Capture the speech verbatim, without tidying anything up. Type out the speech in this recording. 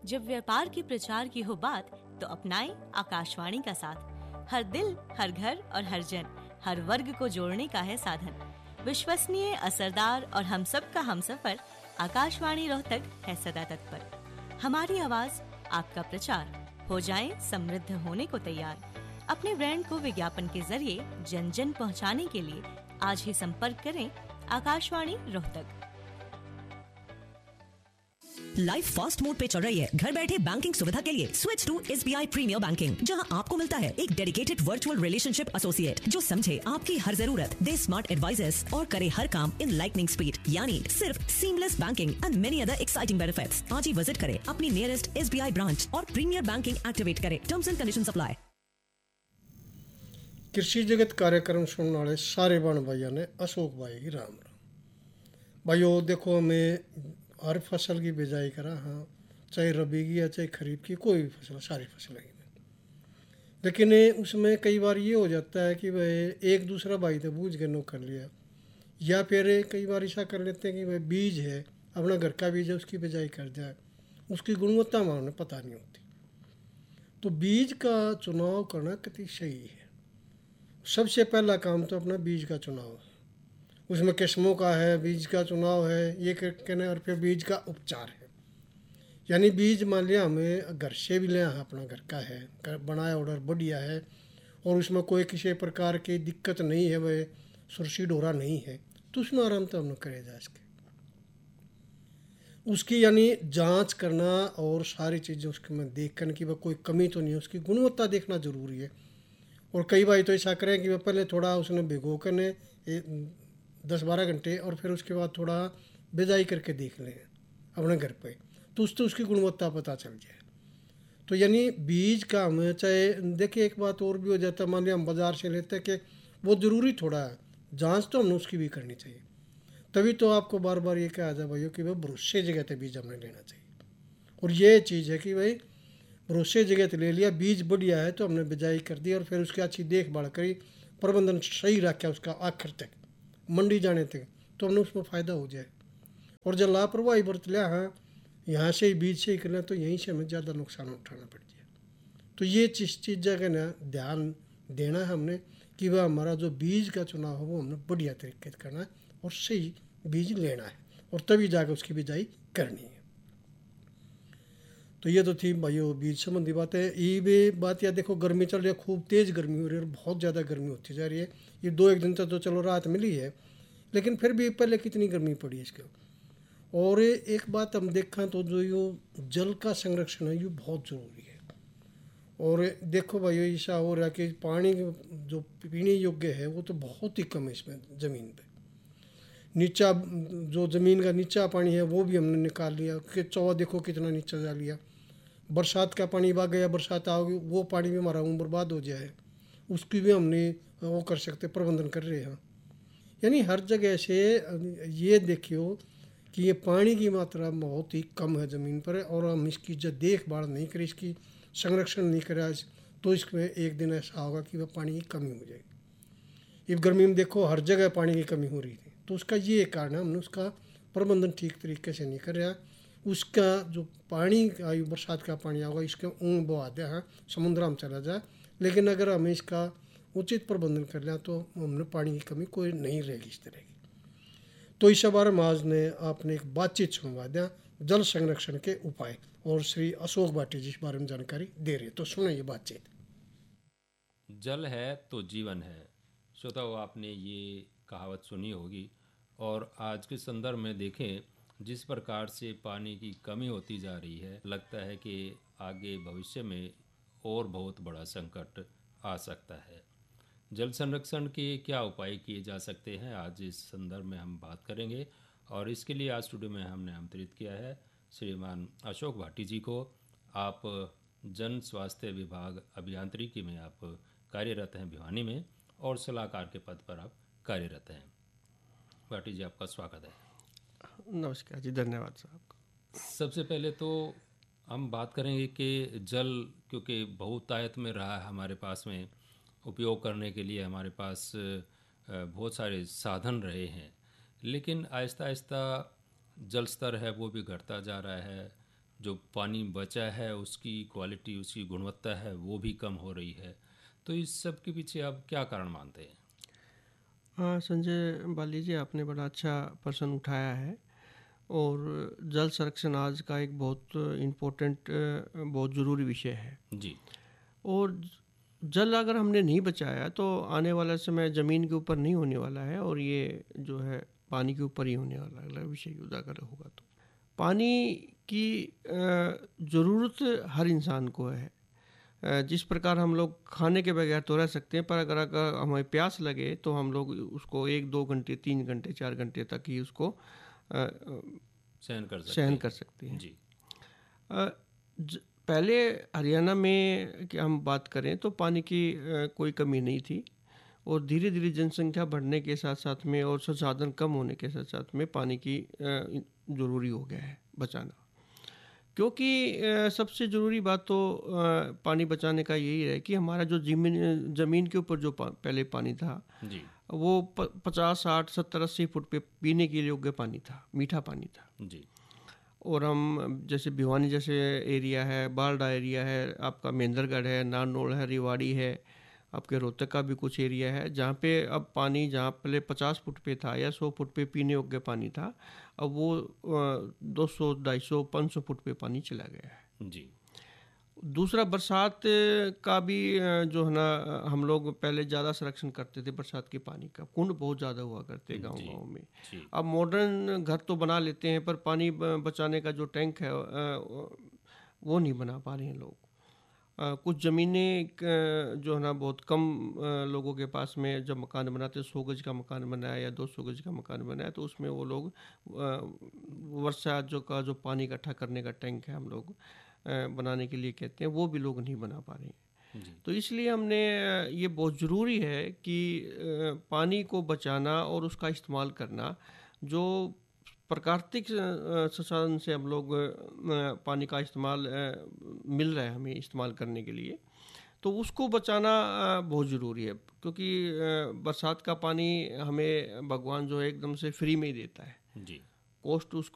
जब व्यापार के प्रचार की हो बात तो अपनाएं आकाशवाणी का साथ। हर दिल, हर घर और हर जन, हर वर्ग को जोड़ने का है साधन। विश्वसनीय, असरदार और हम सब का हमसफर आकाशवाणी रोहतक है सदा तत्पर। हमारी आवाज, आपका प्रचार, हो जाएं समृद्ध होने को तैयार। अपने ब्रांड को विज्ञापन के जरिए जन जन पहुंचाने के लिए आज ही संपर्क करें Akashvani Rohtak. Life fast mode पे चल रही है। घर बैठे बैंकिंग सुविधा के लिए switch to SBI premiere banking, जहां आपको मिलता है एक डेडिकेटेड वर्चुअल रिलेशनशिप एसोसिएट जो समझे आपकी हर जरूरत, दे स्मार्ट एडवाइजर्स और करे हर काम इन लाइटनिंग स्पीड, यानी सिर्फ seamless banking and many other exciting benefits. आज ही विजिट करें अपनी नियरेस्ट एसबीआई ब्रांच और प्रीमियर बैंकिंग एक्टिवेट करें। Terms and conditions apply. कृषि जगत कार्यक्रम सुनने वाले सारे बहन भाइयों ने अशोक भाई की राम राम। भाइयों देखो, हमें हर फसल की बिजाई करा, हाँ, चाहे रबी की या चाहे खरीफ की, कोई भी फसल, सारी फसलें की, लेकिन उसमें कई बार ये हो जाता है कि भाई एक दूसरा भाई तो बूझ के नो कर लिया, या फिर कई बार ऐसा कर लेते हैं कि भाई बीज है, अपना घर का बीज है, उसकी बिजाई कर जाए, उसकी गुणवत्ता में उन्हें पता नहीं होती। तो बीज का चुनाव करना कितनी सही है। सबसे पहला काम तो अपना बीज का चुनाव है, उसमें किस्मों का है, बीज का चुनाव है, ये कहना, और फिर बीज का उपचार है। यानी बीज मान लिया हमें घर से भी लिया, अपना घर का है, घर बनाया ऑर्डर बढ़िया है, और उसमें कोई किसी प्रकार की दिक्कत नहीं है, वह सुरसी डोरा नहीं है, तो उसमें आराम तो हमने करे जा सके। उसकी यानी जांच करना और सारी चीज़ें उसके में देख कर कि वह कोई कमी तो नहीं है, उसकी गुणवत्ता देखना ज़रूरी है। और कई बार तो ऐसा करें कि वह पहले थोड़ा उसने भिगो कर दस बारह घंटे और फिर उसके बाद थोड़ा बिजाई करके देख लें अपने घर पे, तो उससे उसकी गुणवत्ता पता चल जाए। तो यानी बीज का हमें चाहे देखिए, एक बात और भी हो जाता है, मान लिया हम बाज़ार से लेते हैं कि वो ज़रूरी थोड़ा है, जांच तो हमने उसकी भी करनी चाहिए। तभी तो आपको बार बार ये कहा जाए भाइयों कि भाई भरोसे जगह पे बीज हमने लेना चाहिए। और ये चीज़ है कि भाई भरोसे जगह से ले लिया, बीज बढ़िया है तो हमने बिजाई कर दी और फिर उसकी अच्छी देखभाल करी, प्रबंधन सही रखा उसका आखिर तक, मंडी जाने तक, तो हमने उसमें फ़ायदा हो जाए। और जब लापरवाही बरत लिया, हाँ यहाँ से ही बीज से ही करना, तो यहीं से हमें ज़्यादा नुकसान उठाना पड़ जाए। तो ये चीज़ चीज़ जगह ना ध्यान देना है हमने कि वह हमारा जो बीज का चुनाव है वो हमने बढ़िया तरीके से करना है और सही बीज लेना है, और तभी जाकर उसकी बिजाई करनी है। तो ये तो थी भाइयों बीज संबंधी बात है। ये भी बात या देखो, गर्मी चल रही है, खूब तेज़ गर्मी हो रही है, बहुत ज़्यादा गर्मी होती जा रही है। ये दो एक दिन तक तो चलो राहत मिली है, लेकिन फिर भी पहले कितनी गर्मी पड़ी है इसके। और एक बात हम देखा तो जो ये जल का संरक्षण है ये बहुत ज़रूरी है। और देखो भाइयों, ऐसा हो रहा है कि पानी जो पीने योग्य है वो तो बहुत ही कम है इसमें ज़मीन पे। नीचा जो ज़मीन का नीचा पानी है वो भी हमने निकाल लिया, कि चौवा देखो कितना नीचा जा लिया। बरसात का पानी भाग गया, बरसात आओगी वो पानी भी हमारा बर्बाद हो जाए, उसकी भी हमने वो कर सकते, प्रबंधन कर रहे हैं। यानी हर जगह से ये देखियो कि ये पानी की मात्रा बहुत ही कम है ज़मीन पर, और हम इसकी जब देखभाल नहीं करें, इसकी संरक्षण नहीं करें, तो इसमें एक दिन ऐसा होगा कि वह पानी की कमी हो जाएगी। इस गर्मी में देखो हर जगह पानी की कमी हो रही थी, तो उसका ये कारण है हमने उसका प्रबंधन ठीक तरीके से नहीं कर रहा। उसका जो पानी आयु बरसात का पानी होगा इसके ऊँग बहा दे, हाँ समुद्र में चला जाए, लेकिन अगर हमें इसका उचित प्रबंधन कर लिया तो हमने पानी की कमी कोई नहीं रहेगी इस तरह की। तो इस बार आज ने आपने एक बातचीत सुनवा दिया जल संरक्षण के उपाय, और श्री अशोक भाटी जी इस बारे में जानकारी दे रहे, तो सुने ये बातचीत। जल है तो जीवन है। श्रोताओ, आपने ये कहावत सुनी होगी, और आज के संदर्भ में देखें जिस प्रकार से पानी की कमी होती जा रही है, लगता है कि आगे भविष्य में और बहुत बड़ा संकट आ सकता है। जल संरक्षण के क्या उपाय किए जा सकते हैं, आज इस संदर्भ में हम बात करेंगे। और इसके लिए आज स्टूडियो में हमने आमंत्रित किया है श्रीमान अशोक भाटी जी को। आप जन स्वास्थ्य विभाग अभियांत्रिकी में आप कार्यरत हैं भिवानी में, और सलाहकार के पद पर आप कार्यरत हैं। भाटी जी, आपका स्वागत है। नमस्कार जी, धन्यवाद साहब। सबसे पहले तो हम बात करेंगे कि जल क्योंकि बहुतायत में रहा है हमारे पास में, उपयोग करने के लिए हमारे पास बहुत सारे साधन रहे हैं, लेकिन आहिस्ता आहिस्ता जल स्तर है वो भी घटता जा रहा है। जो पानी बचा है उसकी क्वालिटी, उसकी गुणवत्ता है वो भी कम हो रही है। तो इस सब के पीछे आप क्या कारण मानते हैं? हाँ संजय बाली जी, आपने बड़ा अच्छा प्रश्न उठाया है। और जल संरक्षण आज का एक बहुत इम्पोर्टेंट, बहुत ज़रूरी विषय है। जी। और जल अगर हमने नहीं बचाया तो आने वाला समय ज़मीन के ऊपर नहीं होने वाला है, और ये जो है पानी के ऊपर ही होने वाला है। अगला विषय उजागर होगा तो पानी की ज़रूरत हर इंसान को है। अ, जिस प्रकार हम लोग खाने के बगैर तो रह सकते हैं, पर अगर अगर हमें प्यास लगे तो हम लोग उसको एक दो घंटे, तीन घंटे, चार घंटे तक ही उसको अ, अ, सहन कर सकते सहन हैं। कर सकते हैं। जी। अ, ज- पहले हरियाणा में कि हम बात करें तो पानी की अ, कोई कमी नहीं थी। और धीरे धीरे जनसंख्या बढ़ने के साथ साथ में और संसाधन कम होने के साथ साथ में पानी की अ, ज़रूरी हो गया है बचाना। क्योंकि अ, सबसे ज़रूरी बात तो अ, पानी बचाने का यही है कि हमारा जो ज़मीन ज़मीन के ऊपर जो पा, पहले पानी था जी। वो प, पचास साठ सत्तर अस्सी फुट पे पीने के योग्य पानी था, मीठा पानी था। जी। और हम जैसे भिवानी जैसे एरिया है, बारडा एरिया है, आपका महेंद्रगढ़ है, नारनौल है, रेवाड़ी है, आपके रोहतक का भी कुछ एरिया है जहाँ पे अब पानी, जहाँ पहले पचास फुट पे था या सौ फुट पे पीने योग्य पानी था, अब वो दो सौ ढाई सौ पाँच सौ फुट पे पानी चला गया है। जी। दूसरा, बरसात का भी अ, जो है ना, अ, हम लोग पहले ज़्यादा संरक्षण करते थे बरसात के पानी का। कुंड बहुत ज़्यादा हुआ करते गांव जी। गांव में। जी। अब मॉडर्न घर तो बना लेते हैं, पर पानी ब- बचाने का जो टैंक है अ, वो नहीं बना पा रहे हैं लोग। अ, कुछ ज़मीनें क- जो है ना बहुत कम अ, लोगों के पास में, जब मकान बनाते सौ गज का मकान बनाया या दो सौ गज का मकान बनाया, तो उसमें वो लोग अ, वर्षा जो का जो पानी इकट्ठा करने का टैंक है हम लोग अ, बनाने के लिए कहते हैं, वो भी लोग नहीं बना पा रहे हैं। जी। तो इसलिए हमने अ, ये बहुत ज़रूरी है कि अ, पानी को बचाना और उसका इस्तेमाल करना। जो प्राकृतिक अ, संसाधन से हम लोग अ, पानी का इस्तेमाल अ, मिल रहा है हमें इस्तेमाल करने के लिए, तो उसको बचाना अ, बहुत ज़रूरी है। क्योंकि अ, बरसात का पानी हमें भगवान जो है एकदम से फ्री में ही देता है। जी। कॉस्ट उसको